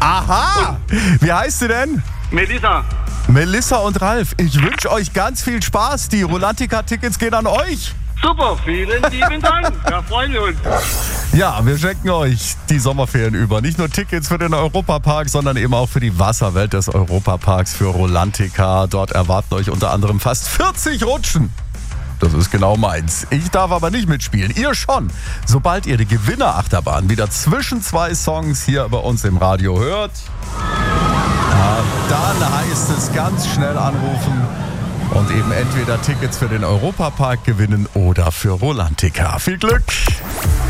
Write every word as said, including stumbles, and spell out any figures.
Aha! Wie heißt sie denn? Melissa. Melissa und Ralf, ich wünsche euch ganz viel Spaß. Die Rolantica-Tickets gehen an euch. Super, vielen lieben Dank. Da freuen wir uns. Ja, wir schenken euch die Sommerferien über. Nicht nur Tickets für den Europapark, sondern eben auch für die Wasserwelt des Europaparks für Rolantica. Dort erwarten euch unter anderem fast vierzig Rutschen. Das ist genau meins. Ich darf aber nicht mitspielen. Ihr schon. Sobald ihr die Gewinnerachterbahn wieder zwischen zwei Songs hier bei uns im Radio hört, ja, dann heißt es ganz schnell anrufen und eben entweder Tickets für den Europapark gewinnen oder für Rolantica. Viel Glück!